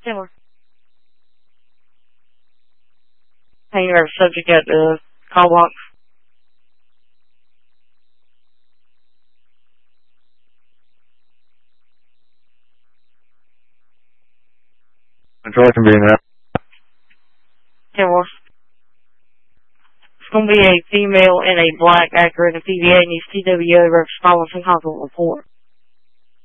Similar. Hang our subject at the call box. Control can be in there. Similar. It's going to be a female in a black Acura and a PVA and these TWO reps following some hospital report.